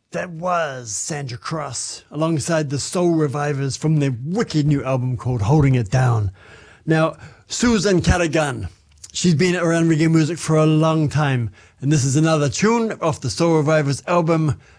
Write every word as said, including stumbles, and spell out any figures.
That was Sandra Cross, alongside the Soul Revivers from their wicked new album called Holding It Down. Now, Susan Cadogan, she's been around reggae music for a long time, and this is another tune off the Soul Revivers album,